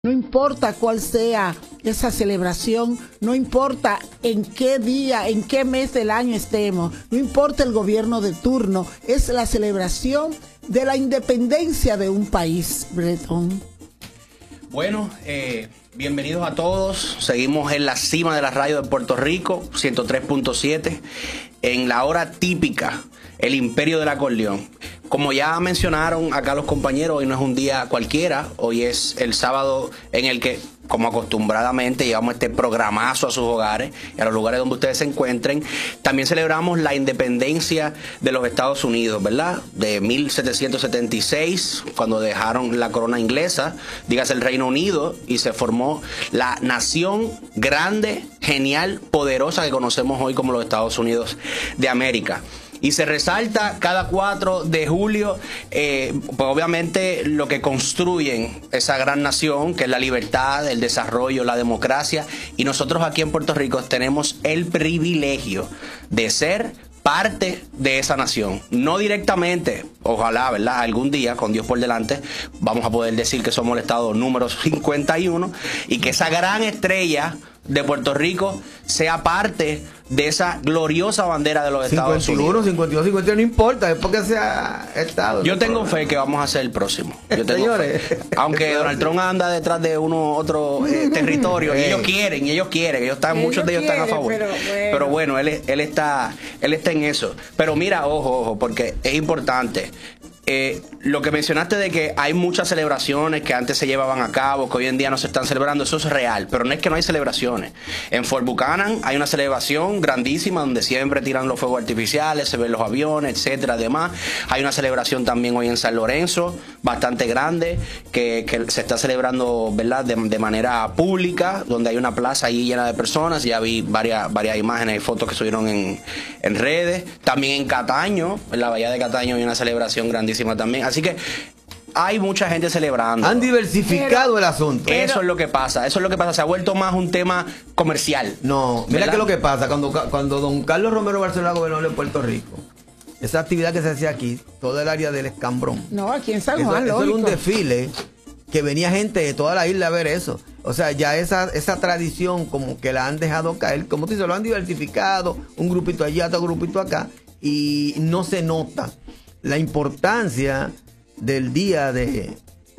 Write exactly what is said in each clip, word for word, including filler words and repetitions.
No importa cuál sea esa celebración, no importa en qué día, en qué mes del año estemos, no importa el gobierno de turno, es la celebración de la independencia de un país, Bretón. Bueno, eh, bienvenidos a todos. Seguimos en la cima de la radio de Puerto Rico, ciento tres punto siete, en la hora típica, el imperio del acordeón. Como ya mencionaron acá los compañeros, hoy no es un día cualquiera, hoy es el sábado en el que, como acostumbradamente, llevamos este programazo a sus hogares y a los lugares donde ustedes se encuentren. También celebramos la independencia de los Estados Unidos, ¿verdad? De mil setecientos setenta y seis, cuando dejaron la corona inglesa, dígase el Reino Unido, y se formó la nación grande, genial, poderosa que conocemos hoy como los Estados Unidos de América. Y se resalta cada cuatro de julio, eh, pues obviamente lo que construyen esa gran nación, que es la libertad, el desarrollo, la democracia. Y nosotros aquí en Puerto Rico tenemos el privilegio de ser parte de esa nación. No directamente, ojalá, ¿verdad? Algún día, con Dios por delante, vamos a poder decir que somos el estado número cincuenta y uno y que esa gran estrella de Puerto Rico sea parte de esa gloriosa bandera de los Estados Unidos. cincuenta y uno, cincuenta y dos, cincuenta y tres, no importa, es porque sea estado. Yo tengo fe que vamos a ser el próximo. Yo tengo fe. Aunque Donald Trump anda detrás de uno otro eh, territorio, y ellos quieren, y ellos quieren, ellos están, muchos de ellos están a favor. Pero bueno, pero bueno él, él está, él está en eso. Pero mira, ojo, ojo, porque es importante. Eh, lo que mencionaste de que hay muchas celebraciones que antes se llevaban a cabo, que hoy en día no se están celebrando, eso es real, pero no es que no hay celebraciones. En Fort Buchanan hay una celebración grandísima donde siempre tiran los fuegos artificiales, se ven los aviones, etcétera, además. Hay una celebración también hoy en San Lorenzo, bastante grande, que, que se está celebrando, ¿verdad?, de, de manera pública, donde hay una plaza ahí llena de personas. Ya vi varias, varias imágenes y fotos que subieron en, en redes. También en Cataño, en la bahía de Cataño, hay una celebración grandísima también, así que hay mucha gente celebrando. Han diversificado pero, el asunto. Eso pero, es lo que pasa, eso es lo que pasa, se ha vuelto más un tema comercial. No, mira que lo que pasa, cuando, cuando don Carlos Romero Barceló era gobernador de Puerto Rico, esa actividad que se hacía aquí, todo el área del Escambrón. No, aquí en San Juan, eso, eso era un desfile que venía gente de toda la isla a ver eso. O sea, ya esa, esa tradición como que la han dejado caer, como tú dices, lo han diversificado, un grupito allá, otro grupito acá, y no se nota la importancia del día de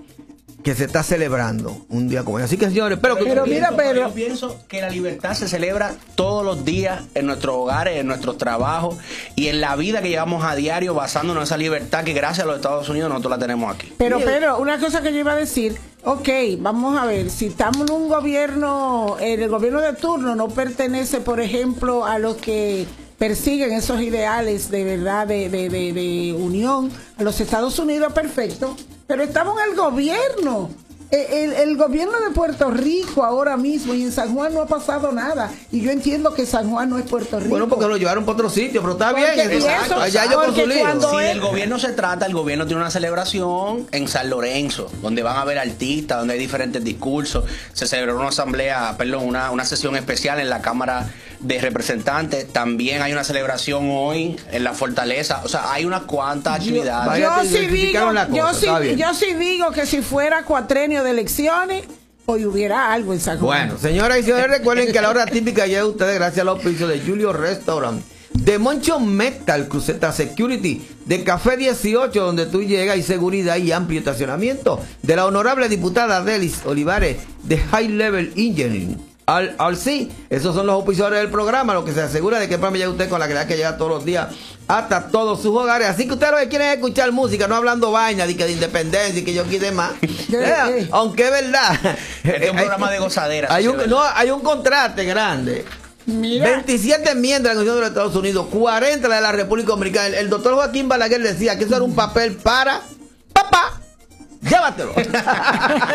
que se está celebrando un día como hoy. Así que, señores, pero, pero, que pero mira, pienso, pero yo pienso que la libertad se celebra todos los días en nuestros hogares, en nuestros trabajos y en la vida que llevamos a diario, basándonos en esa libertad que gracias a los Estados Unidos nosotros la tenemos aquí. Pero, pero, una cosa que yo iba a decir, ok, vamos a ver, si estamos en un gobierno, el gobierno de turno no pertenece, por ejemplo, a los que persiguen esos ideales de verdad, de, de, de, de unión a los Estados Unidos, perfecto, pero estamos en el gobierno, el, el gobierno de Puerto Rico ahora mismo, y en San Juan no ha pasado nada, y yo entiendo que San Juan no es Puerto Rico. Bueno, porque lo llevaron para otro sitio, pero está bien. Eso, allá yo con su lío. Si del gobierno se trata, el gobierno tiene una celebración en San Lorenzo, donde van a haber artistas, donde hay diferentes discursos. Se celebró una asamblea, perdón, una, una sesión especial en la Cámara de Representantes. También hay una celebración hoy en la Fortaleza. O sea, hay unas cuantas actividades. Yo, yo, sí, digo, yo, sí, yo sí digo que si fuera cuatrenio de elecciones, hoy hubiera algo en San Juan. Bueno, señoras y señores, recuerden que a la hora típica llega ustedes gracias al auspicio de Julio Restaurant, de Moncho Metal, Cruceta Security, de Café dieciocho, donde tú llegas, y seguridad y amplio estacionamiento, de la honorable diputada Delis Olivares, de High Level Engineering. Al, al sí, esos son los auspiciadores del programa, lo que se asegura de que el programa llega usted con la calidad que llega todos los días hasta todos sus hogares. Así que ustedes lo que quieren es escuchar música, no hablando vaina de, que de independencia y que yo quede más. eh, aunque es verdad. Este es un programa de gozadera. Hay un, no, hay un contraste grande. Mira. veintisiete enmiendas de la Constitución de los Estados Unidos, cuarenta la de la República Dominicana. El, el doctor Joaquín Balaguer decía que eso era un papel para papá. Llévatelo.